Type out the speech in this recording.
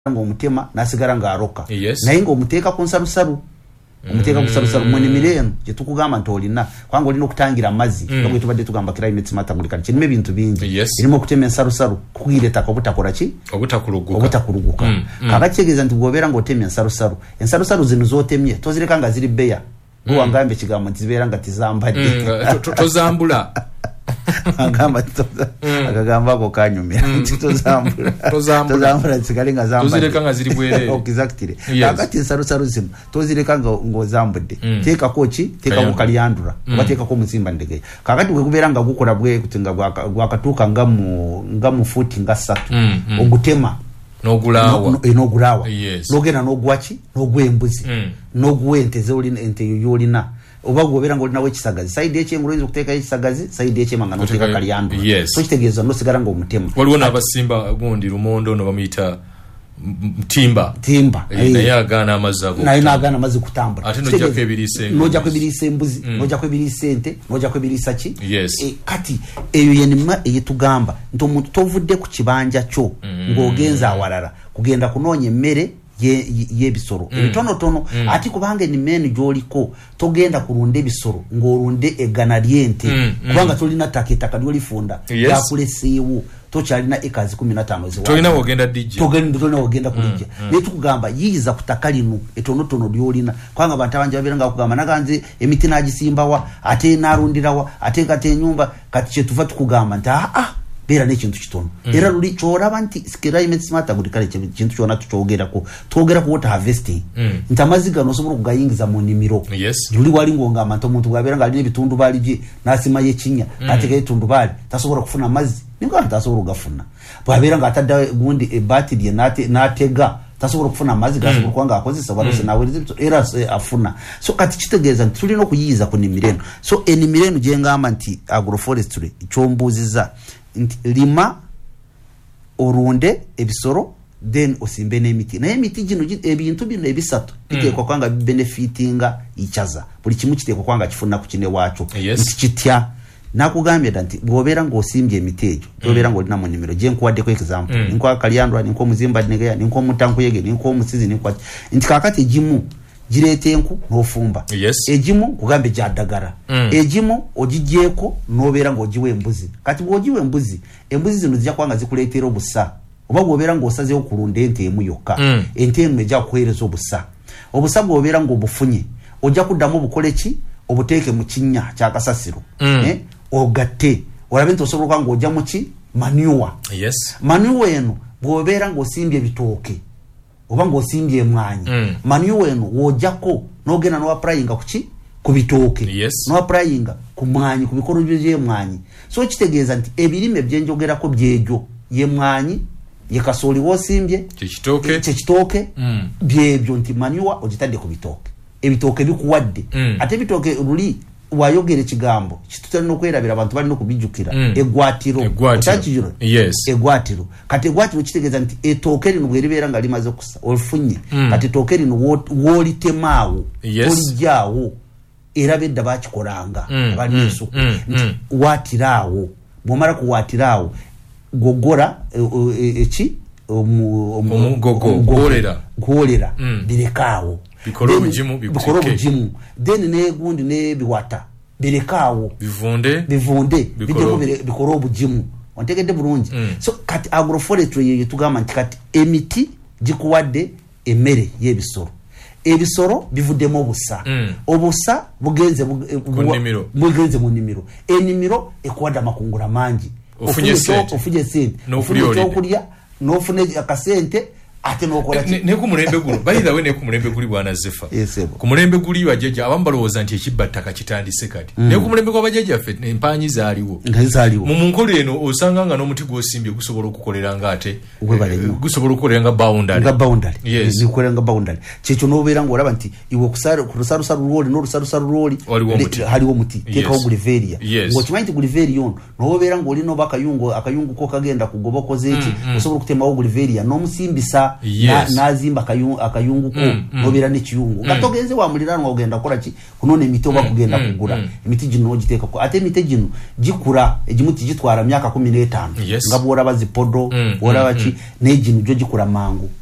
ngo mutema nasigara ngaroka yes. naye ngo muteeka ku nsalusalu umuteeka ku nsalusalu mwene mireno je tukugamba ntolina kwangu olina okutangira amazi ngo tubadde tugamba climate matter ngulika kinime bintu bingi yes. irimo kutema ensalusalu kukuyireta ko butakola ki obutakuruguka kabakegeza nti bwobera ngo otema ensalusalu zino zotemye tozireka nga ziri beya ngo ngambe kigambo ntizibera nga tizambadde tozambula agamba akagamba ko kanyumira tozambula zikalinga zambadde tozireka nga ziri bwere exactly akati ensalusalu zino tozireka ngo zambudde teka kochi teka ko kaliyandura bateka ko muzimba ndege kakati gwe kubera nga gukola bwe kutinga gwakatuka ngamu futi nga 3 ogutema nogulawa yes. nogena nogwachi nogwembuzi nogwente zolina ente yolina oba gobera ngo linawe kisagazi side y'ekyengulu izo kuteka ekisagazi side y'ekyemanga no teka kalyandu yes. so kitegeeza no sigara ngo mutema waliwo n'abasimba gundi lumondo no bamuyita timba naye agana amazi kutambula ate noja kwebirisa embuzi noja kwebirisa ente noja kwebirisa ki yes. kati eyo yenima eyetugamba ntomuntu tovudde ku kibanja kyo ng'ogenza awalala kugenda kunoonya emmere yebisoro ebitonotono ati kubanga ni menu joliko togenda kurunda ebisoro ngorunde egana lyente kubanga tolina taketaka lyolifunda yakuleseewo tochalina ekazi 15 ezo tolina wogenda DJ tolina wogenda kulijja netu kugamba yiza kutaka lino etonotono lyolina kwanga abantu abanje babiranga kugamba naganze emiti nagisimbawa ate narundirawa ate kate nyumba kati chetuva tukugamba nta bera n'ekintu kitono era luli choraba nti climate smart agriculture kintu kyona tutogera ko water harvesting ntamaziga no sobora kugayingiza mu nimiro yes. luli wali ngonga amanto omuntu bwabera nga ali bitundu bali bye nasima yekinya ateka bitundu bali tasobora kufuna mazi ninga tasobora kugafuna bwabera nga atadda gundi ebati lye natega tasobora kufuna mazi gasobora kwanga akozesa barose nawe era afuna so kati kitegeeza tuli no kuyiza ku nimireno so enimireno jengamba nti agroforestry ichombuziza lima orunde ebisoro then osimbe n'emiti naye emiti gino ebintu bino ebisatu biteekwa kwanga benefitinga ichaza buli kimu kiteekwa kwanga kifuna ku kine wacho yes. kitya nakugambye nti bwobera ngo osimbye emiti egyo bwobera ngo olina mu nimiro je nkuwadde ko example ninko kalyandwa ninko muzimba negeya ninko mutankuyege ninko musizi ninko nti kakati jimu jirete enku n'ofumba yes. ejimu kugambe jadagara ejimu ojijeko nobera ngo ojiwe embuzi kati bwojiwe embuzi zino zijja kwanga zikuletera obusa oba bwobera ngo osaze okulunda ente emu yokka ente emu ejja kuheereza obusa bwobera ngo obufunye ojja kuddamu obukoleki obuteeke mu kinnya kya kasasiro ogatte olabe nti osobola kwanga ojja mu ki manure yes. manure eno bwobera ngo osimbye ebitooke oba ngo osimbye emwanyi manure eno wojjako nogenda no applyinga kuki ku bitooke yes. no applyinga ku mwanyi ku bikolo by'emwanyi so kitegeeza nti ebirime byenjogerako byejo yemwanyi yekasooli wosimbye kyekitooke byebyo nti manure ogitadde ku bitooke ebitooke bikuwadde ate bitooke luli wayogere kigambo kitutano kwerabira abantu bali no kubijukira egwatiro egwatiro yes. egwatiro kati egwatiro kitegeeza nti etooke lino bweribera nga limaze kusa ofunye kati etooke lino wolitemaawo olijjaawo era bedda bakikolanga abali esuku watiraawo bwomala kuwatiraawo gogora eki gwolera birekaawo bikoro bujimu then negundi ne biwata birekaawo bivunde bikoro bujimu ontegedde bulungi so kati agroforestry ye tugamba nti kati emiti gikuwadde emmere y'ebisoro ebisoro bivuddemu obusa bugenze mu nimiro enimiro ekuwadde amakungula mangi ofunye sente okulya nofune akasente ate nokola ne ku mulembe guno bayira we ne ku mulembe guli bwana Zefa ku mulembe guli bajeja abambalowoza nti ekibattaka kitandise kati ne ku mulembe kwa bajeja fe empanyi zaaliwo mu munkolo eno osanga nga n'omuti gwosimbye gusobola okukolera nga ate gusobola okukolera nga boundary yes. zikukolera boundary kyekyo nobeera ngo olaba nti iwe kusarusaru lwoli n'olusarusaru lwoli haliwo muti tekawo guliveria ng'okimanyi nti guliveria ono nobeera ng'olina oba akayungu ko kagenda kugobokoza eki osobola okutemawo guliveria n'omusimbisa nazimba akayungu ko nobera n'ekiyungu gatogenze wa mulirano ogenda kola ki kunone emiti oba kugenda kugura emiti gino ogiteeka ko ate emiti gino gikura egimuti gitwara myaka 15 nga bwora bazipodo bwora baki n'egino gyo gikura mangu